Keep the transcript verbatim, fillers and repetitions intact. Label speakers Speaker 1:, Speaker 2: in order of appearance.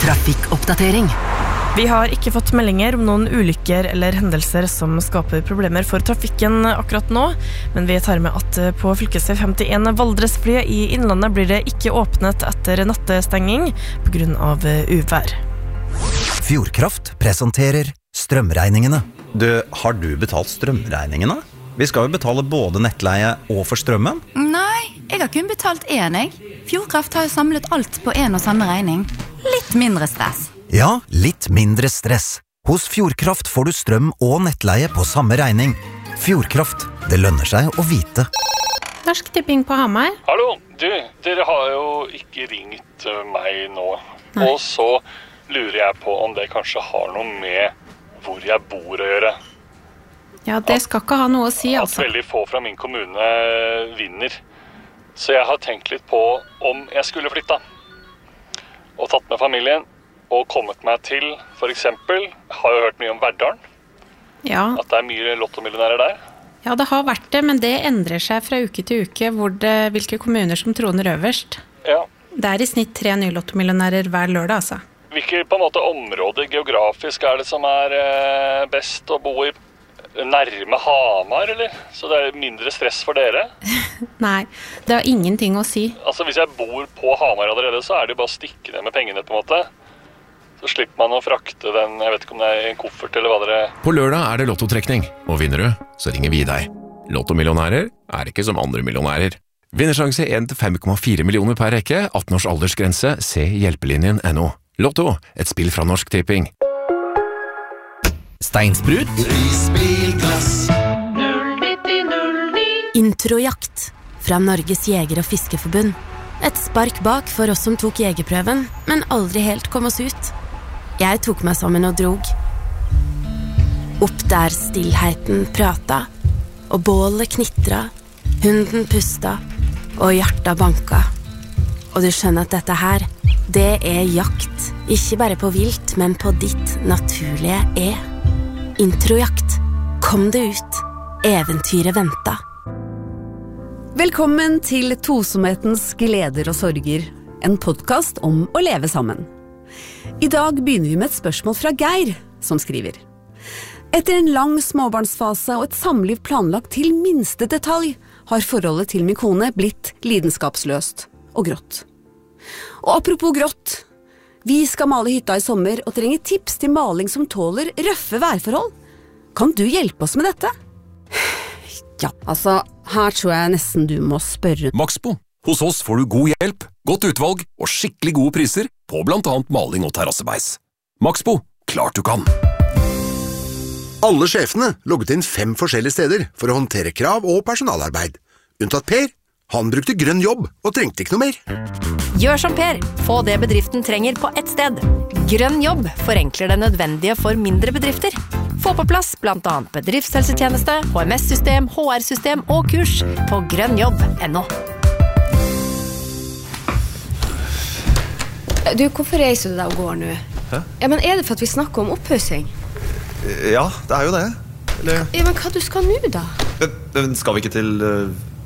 Speaker 1: Trafikkoppdatering.
Speaker 2: Vi har ikke fått meldinger om noen ulykker eller hendelser som skaper problemer for trafikken akkurat nå, men vi tar med at på fylkesvei femtien Valdresflyet i Innlandet blir det ikke åpnet etter nattestenging på grunn av uvær.
Speaker 3: Fjordkraft presenterer strømregningene. Du, har du betalt strømregningene? Vi skal jo betale både nettleie og for strømmen.
Speaker 4: Nei, jeg har kun betalt en, jeg. Fjordkraft har jo samlet alt på en og samme regning. Litt mindre stress.
Speaker 3: Ja, litt mindre stress. Hos Fjordkraft får du strøm og nettleie på samme regning. Fjordkraft, det lønner seg å vite.
Speaker 2: Norsk Tipping på Hamar.
Speaker 5: Hallo, du, dere har jo ikke ringt meg nå. Nei. Og så lurer jeg på om det kanskje har noe med hvor jeg bor å gjøre.
Speaker 2: Ja, det skal ikke ha noe å si, altså.
Speaker 5: At veldig få fra min kommune vinner. Så jeg har tenkt litt på om jeg skulle flytta. Og tatt med familien. Og kommet meg til, for eksempel, har jo hørt mye om Verdalen.
Speaker 2: Ja.
Speaker 5: At det er mye lottomillionærer der.
Speaker 2: Ja, det har vært det, men det endrer seg fra uke til uke, hvor det, hvilke kommuner som troner øverst.
Speaker 5: Ja.
Speaker 2: Det er i snitt tre nye lottomillionærer hver lørdag, altså.
Speaker 5: Hvilke på en måte områder geografisk er det som er eh, best å bo i? Nærme Hamar, eller? Så det er mindre stress for dere?
Speaker 2: Nei, det har ingenting å si.
Speaker 5: Altså, hvis jeg bor på Hamar allerede, så er det jo bare å stikke ned med pengene, på en måte. Så slipper man å frakte den, jeg vet ikke om det er en koffert eller hva dere...
Speaker 6: På lørdag er det lottotrekning, og vinner du, så ringer vi deg. Lottomillionærer er ikke som andre millionærer. Vinnersjanse en til fem komma fire millioner per rekke, atten års aldersgrense, se hjelpelinjen punktum no. Lotto, et spill fra Norsk Tipping.
Speaker 1: Steinsprut.
Speaker 7: Prisbilglass.
Speaker 8: Introjakt fra Norges Jeger- og Fiskeforbund. Et spark bak for oss som tok jegerprøven, men aldri helt kom oss ut. Jeg tok meg sammen og drog. Opp der stillheten prata, og bålet knitra, hunden pusta, og hjertet banka. Og du skjønner at dette her, det er jakt. Ikke bare på vilt, men på ditt naturlige er. Introjakt. Kom det ut. Eventyret venta.
Speaker 9: Velkommen til Tosomhetens gleder og sorger, en podcast om å leve sammen. I dag begynner vi med et spørsmål fra Geir, som skriver. Etter en lang småbarnsfase og et samliv planlagt til minste detalj, har forholdet til min kone blitt lidenskapsløst og grått. Og apropos grått, vi skal male hytta i sommer og trenger tips til maling som tåler røffe værforhold. Kan du hjelpe oss med dette? Ja, altså, her tror jeg nesten du må spørre.
Speaker 6: Maxbo. Hos oss får du god hjelp, godt utvalg og skikkelig gode priser på blant annet maling og terrassebeis. Maxbo. Klart du kan.
Speaker 10: Alle sjefene logget inn fem forskjellige steder for å håndtere krav og personalarbeid. Unntatt Per. Han brukte grønn jobb og trengte ikke noe mer.
Speaker 11: Gjør som Per. Få det bedriften trenger på ett sted. Grønn jobb forenkler det nødvendige for mindre bedrifter. Få på plass blant annet bedriftshelsetjeneste, H M S-system, H R-system og kurs på grønnjobb punktum no.
Speaker 12: Du, hvorfor reiser du deg og går nå?
Speaker 13: Hæ?
Speaker 12: Ja, men er det for at vi snakker om oppussing?
Speaker 13: Ja, det er jo det. Eller...
Speaker 12: Ja, men hva du skal nå da?
Speaker 13: Men, men skal vi ikke til uh,